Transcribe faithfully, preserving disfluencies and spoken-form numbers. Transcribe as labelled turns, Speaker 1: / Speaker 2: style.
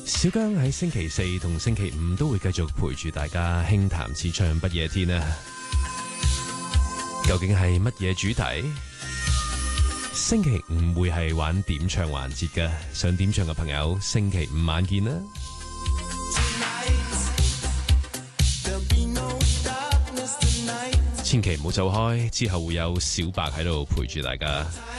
Speaker 1: 小姜喺星期四同星期五都會繼續陪住大家輕談似唱不夜天啊！究竟係乜嘢主題？星期五會係玩點唱環節嘅，想點唱嘅朋友星期五晚見啦！千祈唔好走開，之後會有小白喺度陪住大家。